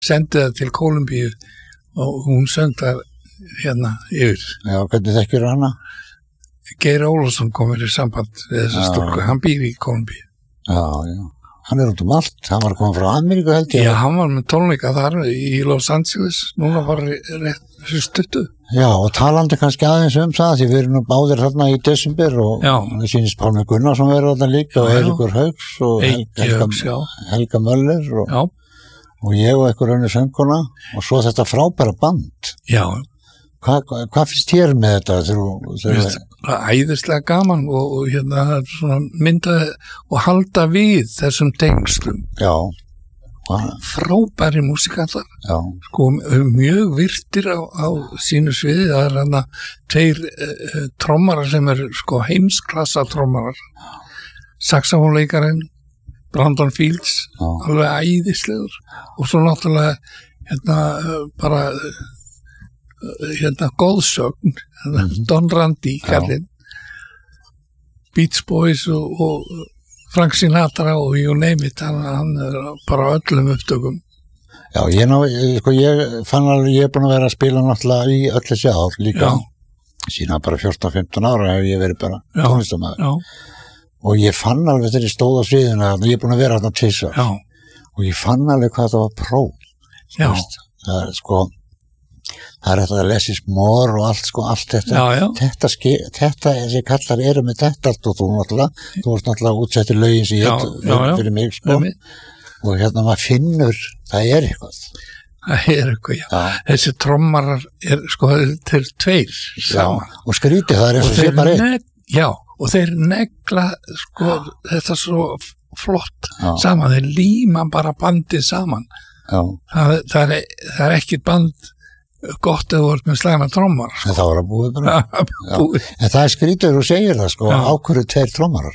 sendi það til Kólumbíu og hún söng það hérna yfir. Já, hvernig þekkir hana? Geir Ólafsson kom í samband við þessa stúlku, hann býr í Kólumbíu. Já, hann út allt, hann var komið frá Ameríku held ég. Já, hann var með tónleika þar í Los Angeles, núna var rétt stuttu. Já, og talandi kannski aðeins það, því við erum nú báðir þarna í desember og það sýnist Pálmi Gunnarsson verið þarna líka og Eiríkur Hauks og Helga Möller og ég og einhver önnur söngkona og svo þetta frábæra band. Já. Hvað finnst þér með þetta? Það er æðislega gaman og hérna svona mynda og halda við þessum tengslum. Já. Frábæri músikallar, sko mjög virtir á sínu sviði. Það er hérna 2 trommarar sem er sko heimsklassa trommarar, saxofónleikarinn Brandon Fields, alveg æðislegur og svo náttúrulega hérna bara góðsögn, Don Randi kallinn, Beach Boys og Frank Sinatra og you name it, hann er bara öllum upptökum. Já, ég fann alveg, ég er búin að vera að spila náttúrulega í öll þessi ár líka. Síðan bara 14-15 ára hef ég verið bara tónlistarmaður. Og ég fann alveg þegar ég stóð á sviðinu að ég er búin að vera þarna 2 ár. Og ég fann alveg hvað það var próf. Það er sko, það er þetta less is more og allt þetta. Þetta þessi kallar eru með þetta allt og þú varst náttúrulega útsettir lögin sem ég fyrir mig sko. Og hérna maður finnur, það er eitthvað. Það er eitthvað, Þessi trommarar er sko, þeir 2 saman. Og skrítið, það er eins og sé bara einn. Já, og þeir negla sko, þetta svo flott saman, þeir líma bara bandið saman. Það er ekki band gott eða voru með slæma trommar. En það var að búið bara. En það er skrítið og segir það sko, ákvörðu 2 trommarar.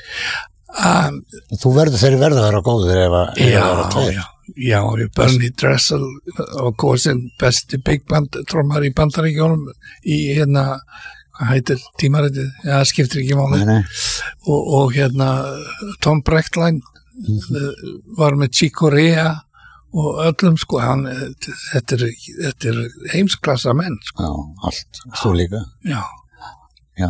Þeir verða að vera góðir ef að vera 2. Já, Bernie Dressel og kosin besti big band trommar í Bandaríkjónum í hérna, hvað heitir tímaritið? Já, það skiptir ekki máli. Og hérna Tom Brechtlein var með Chick Corea og öllum sko, þetta er heimsklassa menn sko. Já, allt, þú líka. Já.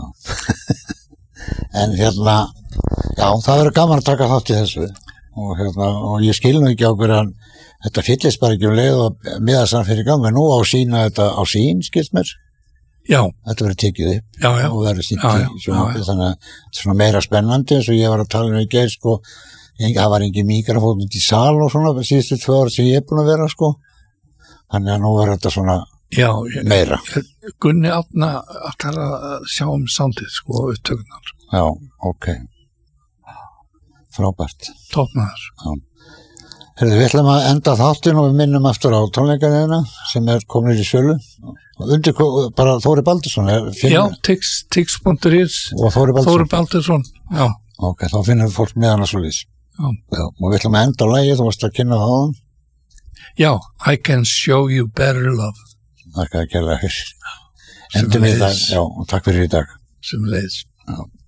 En hérna, það verður gaman að taka þátt í þessu og ég skil nú ekki á hverju þetta fyllist bara ekki leið og miðasann fyrir gang, en nú á sína þetta á sín, skilst mér. Já. Þetta verður tekið upp og verður sýnt í sjónvarpi, þannig að svona meira spennandi eins og ég var að tala í gær sko. Það var engin mikrofón út í sal og svona síðustu 2 ár sem ég er búin að vera sko. Þannig að nú er þetta svona meira. Gunni Árna ætlar að sjá soundið sko, upptökunar. Já, ok. Frábært. Toppmaður. Við ætlum að enda þáttinn og við minnum aftur á tónleikaðina sem er komin í sölu. Undir bara Þóri Baldursson. Já, tix.is og Þóri Baldursson. Já. Ok, þá finnum við fólk með hana svo lýs. Já, og við ætlum að enda á lagið, þú varst að kynna það á hann. Já, I can show you better love. Takk að gera það. Endum við það, og takk fyrir í dag. Sem leiðis. Já.